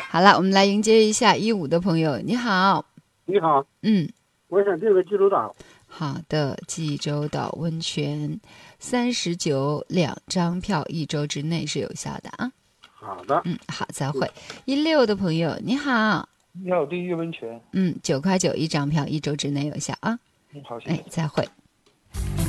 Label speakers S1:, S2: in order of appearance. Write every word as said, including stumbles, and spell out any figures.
S1: 好了，我们来迎接一下一五的朋友，你好。
S2: 你好，
S1: 嗯，
S2: 我想订个济州岛。
S1: 好的，济州岛温泉，三十九两张票，一周之内是有效的啊。
S2: 好的，
S1: 嗯，好，再会。一六的朋友，你好。
S3: 你好，地狱温泉。
S1: 嗯，九块九一张票，一周之内有效啊。
S3: 嗯，好，谢谢。
S1: 哎，再会。